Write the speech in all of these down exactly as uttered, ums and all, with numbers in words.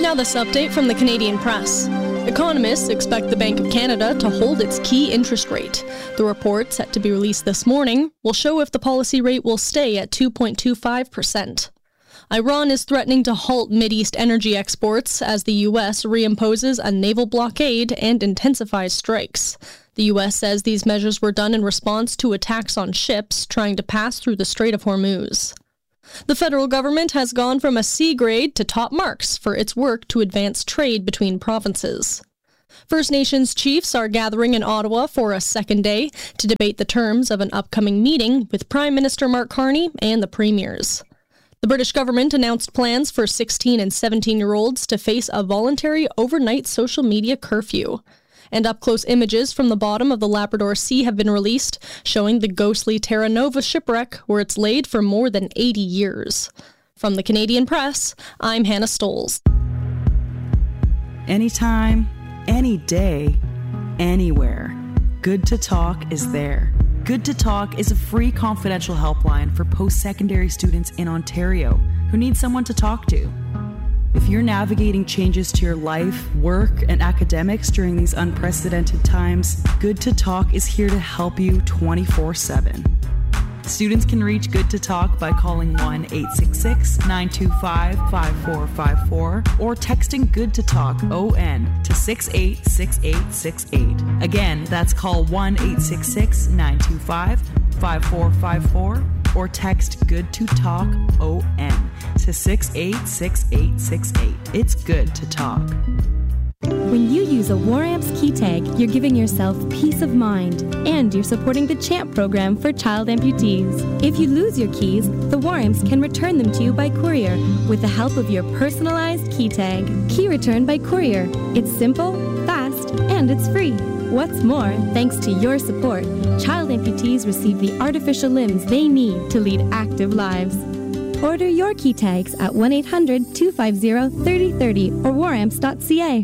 Now this update from the Canadian Press. Economists expect the Bank of Canada to hold its key interest rate. The report, set to be released this morning, will show if the policy rate will stay at two point two five percent. Iran is threatening to halt Mideast energy exports as the U S reimposes a naval blockade and intensifies strikes. The U S says these measures were done in response to attacks on ships trying to pass through the Strait of Hormuz. The federal government has gone from a C grade to top marks for its work to advance trade between provinces. First Nations chiefs are gathering in Ottawa for a second day to debate the terms of an upcoming meeting with Prime Minister Mark Carney and the premiers. The British government announced plans for sixteen and seventeen-year-olds to face a voluntary overnight social media curfew. And up-close images from the bottom of the Labrador Sea have been released, showing the ghostly Terra Nova shipwreck where it's laid for more than eighty years. From the Canadian Press, I'm Hannah Stoles. Anytime, any day, anywhere, Good to Talk is there. Good to Talk is a free confidential helpline for post-secondary students in Ontario who need someone to talk to. If you're navigating changes to your life, work, and academics during these unprecedented times, Good to Talk is here to help you twenty-four seven. Students can reach Good to Talk by calling one eight six six, nine two five, five four five four or texting Good to Talk O N to six eight six eight six eight. Again, that's call one eight six six, nine two five, five four five four or text Good to Talk O N to six eight six eight six eight. It's Good to Talk. When you use a War Amps key tag, you're giving yourself peace of mind, and you're supporting the CHAMP program for child amputees. If you lose your keys, the War Amps can return them to you by courier with the help of your personalized key tag. Key return by courier. It's simple, fast, and it's free. What's more, thanks to your support, child amputees receive the artificial limbs they need to lead active lives. Order your key tags at one eight hundred, two five zero, three zero three zero or war amps dot c a.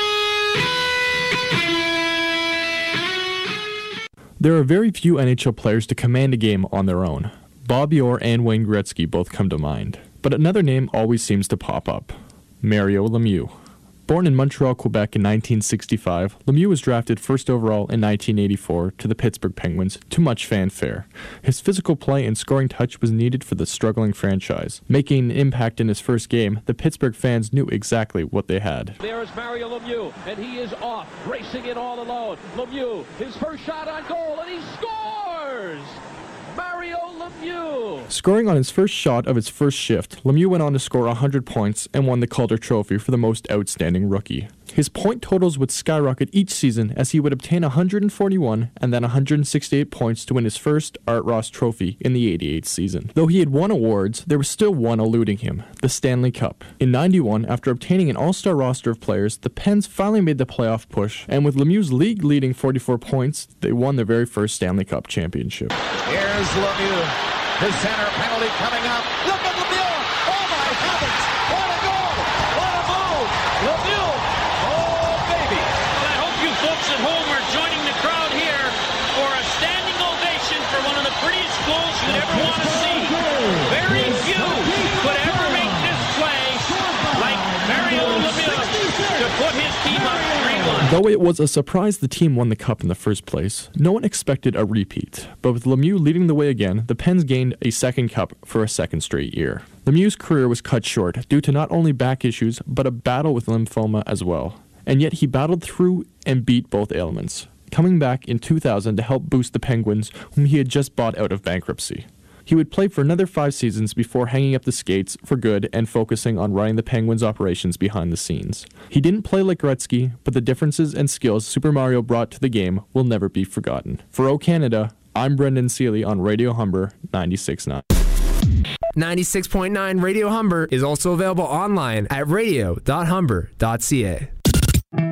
There are very few N H L players to command a game on their own. Bobby Orr and Wayne Gretzky both come to mind. But another name always seems to pop up. Mario Lemieux. Born in Montreal, Quebec in nineteen sixty-five, Lemieux was drafted first overall in nineteen eighty-four to the Pittsburgh Penguins to much fanfare. His physical play and scoring touch was needed for the struggling franchise. Making an impact in his first game, the Pittsburgh fans knew exactly what they had. There is Mario Lemieux, and he is off, racing it all alone. Lemieux, his first shot on goal, and he scores! Mario Lemieux! Scoring on his first shot of his first shift, Lemieux went on to score one hundred points and won the Calder Trophy for the most outstanding rookie. His point totals would skyrocket each season as he would obtain one hundred forty-one and then one hundred sixty-eight points to win his first Art Ross Trophy in the eighty-eighth season. Though he had won awards, there was still one eluding him, the Stanley Cup. In ninety-one, after obtaining an all-star roster of players, the Pens finally made the playoff push, and with Lemieux's league-leading forty-four points, they won their very first Stanley Cup championship. Here's Lemieux. His center penalty coming up. Look at Lemieux! Oh my heavens! What a goal! What a move! Lemieux! Oh baby! Well, I hope you folks at home are joining the crowd here for a standing ovation for one of the prettiest goals you'd ever want to see. Very few could ever make this play like Mario Lemieux to put his team up three one. Though it was a surprise the team won the cup in the first place, no one expected a repeat. But with Lemieux leading the way again, the Pens gained a second cup for a second straight year. Lemieux's career was cut short due to not only back issues, but a battle with lymphoma as well. And yet he battled through and beat both ailments, coming back in two thousand to help boost the Penguins, whom he had just bought out of bankruptcy. He would play for another five seasons before hanging up the skates for good and focusing on running the Penguins' operations behind the scenes. He didn't play like Gretzky, but the differences and skills Super Mario brought to the game will never be forgotten. For O Canada, I'm Brendan Seeley on Radio Humber ninety-six point nine. ninety-six point nine Radio Humber is also available online at radio dot humber dot c a.